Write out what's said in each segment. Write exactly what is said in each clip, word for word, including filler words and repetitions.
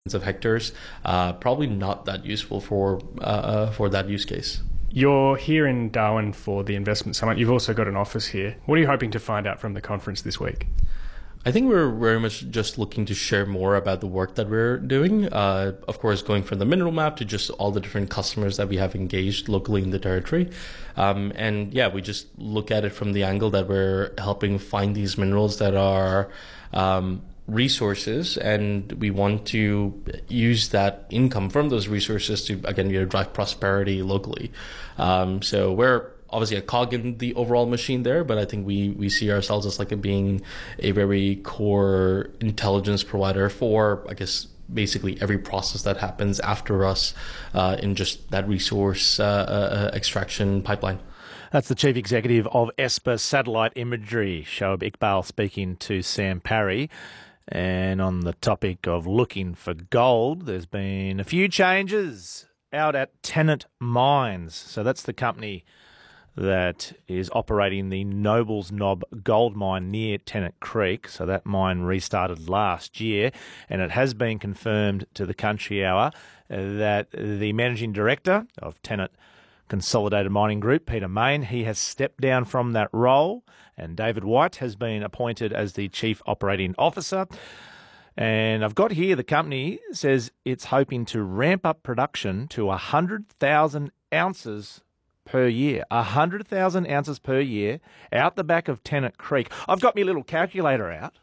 of hectares, uh, probably not that useful for uh, for that use case. You're here in Darwin for the Investment Summit. You've also got an office here. What are you hoping to find out from the conference this week? I think we're very much just looking to share more about the work that we're doing. Uh, of course, going from the mineral map to just all the different customers that we have engaged locally in the territory. Um, and yeah, we just look at it from the angle that we're helping find these minerals that are um, resources, and we want to use that income from those resources to, again, you know, drive prosperity locally. Um, so we're obviously a cog in the overall machine there, but I think we, we see ourselves as like a being a very core intelligence provider for, I guess, basically every process that happens after us uh, in just that resource uh, uh, extraction pipeline. That's the Chief Executive of Esper Satellite Imagery, Shoaib Iqbal, speaking to Sam Parry. And on the topic of looking for gold, there's been a few changes out at Tennant Mines. So that's the company that is operating the Nobles Knob gold mine near Tennant Creek. So that mine restarted last year, and it has been confirmed to the Country Hour that the Managing Director of Tennant Consolidated Mining Group, Peter Main, he has stepped down from that role, and David White has been appointed as the Chief Operating Officer. And I've got here the company says it's hoping to ramp up production to one hundred thousand ounces per year. one hundred thousand ounces per year out the back of Tennant Creek. I've got my little calculator out,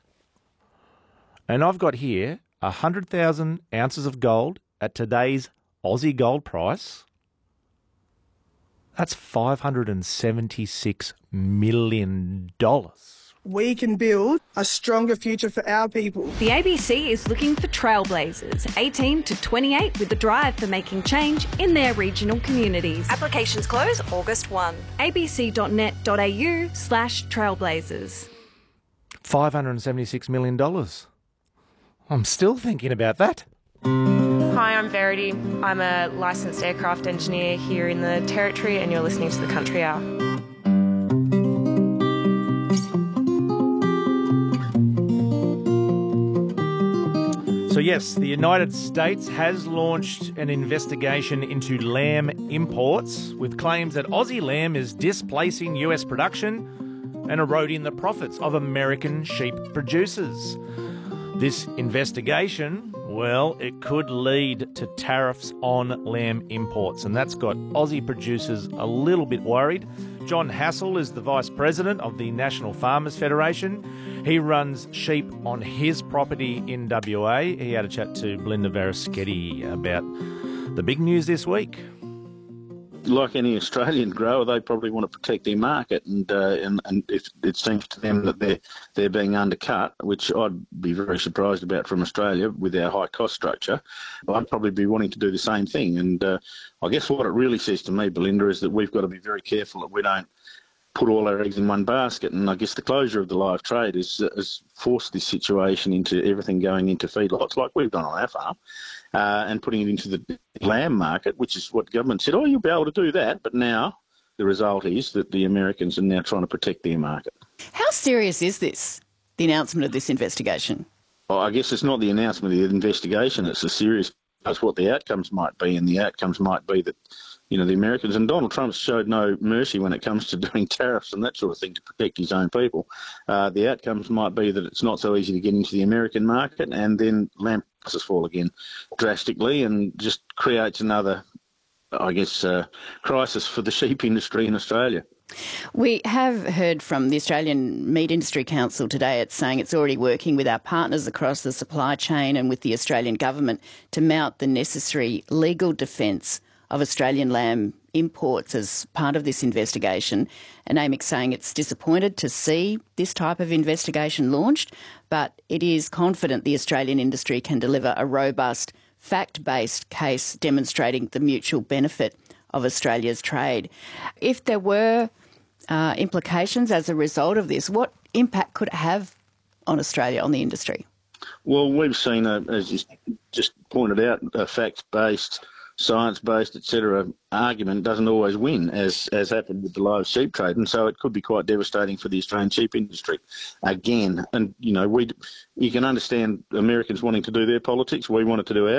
and I've got here one hundred thousand ounces of gold at today's Aussie gold price. That's five hundred seventy-six million dollars. We can build a stronger future for our people. The A B C is looking for trailblazers, eighteen to twenty-eight, with a drive for making change in their regional communities. Applications close August first. abc.net.au slash trailblazers. five hundred seventy-six million dollars. I'm still thinking about that. Hi, I'm Verity. I'm a licensed aircraft engineer here in the Territory, and you're listening to the Country Hour. So yes, the United States has launched an investigation into lamb imports with claims that Aussie lamb is displacing U S production and eroding the profits of American sheep producers. This investigation, well, it could lead to tariffs on lamb imports, and that's got Aussie producers a little bit worried. John Hassel is the Vice President of the National Farmers Federation. He runs sheep on his property in W A. He had a chat to Belinda Varischetti about the big news this week. Like any Australian grower, they probably want to protect their market, and uh, and, and if it seems to them that they're they're being undercut, which I'd be very surprised about from Australia with our high cost structure, I'd probably be wanting to do the same thing. And uh, I guess what it really says to me, Belinda, is that we've got to be very careful that we don't put all our eggs in one basket. And I guess the closure of the live trade has, has forced this situation into everything going into feedlots, like we've done on our farm, uh, and putting it into the lamb market, which is what the government said, oh, you'll be able to do that. But now the result is that the Americans are now trying to protect their market. How serious is this, the announcement of this investigation? Well, I guess it's not the announcement of the investigation, it's a serious, that's what the outcomes might be, and the outcomes might be that, you know, the Americans, and Donald Trump showed no mercy when it comes to doing tariffs and that sort of thing to protect his own people. Uh, the outcomes might be that it's not so easy to get into the American market, and then lamb prices fall again drastically and just creates another, I guess, uh, crisis for the sheep industry in Australia. We have heard from the Australian Meat Industry Council today. It's saying it's already working with our partners across the supply chain and with the Australian government to mount the necessary legal defence of Australian lamb imports as part of this investigation. And A M C's saying it's disappointed to see this type of investigation launched, but it is confident the Australian industry can deliver a robust, fact-based case demonstrating the mutual benefit of Australia's trade. If there were uh, implications as a result of this, what impact could it have on Australia, on the industry? Well, we've seen, a, as you just pointed out, a fact-based science-based, et cetera argument doesn't always win, as as happened with the live sheep trade, and so it could be quite devastating for the Australian sheep industry again. And you know, we you can understand Americans wanting to do their politics, we wanted to do ours.